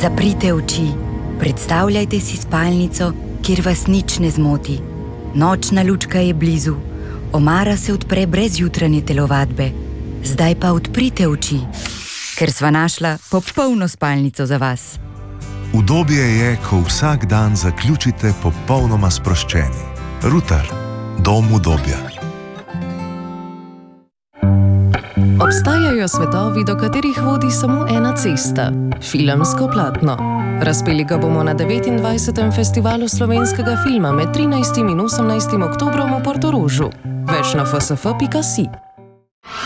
Zaprite oči, predstavljajte si spalnico, kjer vas nič ne zmoti. Nočna lučka je blizu, omara se odpre brez jutranje telovadbe. Zdaj pa odprite oči, ker sva našla popolno spalnico za vas. Udobje je, ko vsak dan zaključite popolnoma sproščeni. Rutar, dom udobja. Obstajajo svetovi, do katerih vodi samo ena cesta – filmsko platno. Razpeli ga bomo na 29. festivalu slovenskega filma med 13. in 18. oktobrom v Portorožu. Več na fsf.si.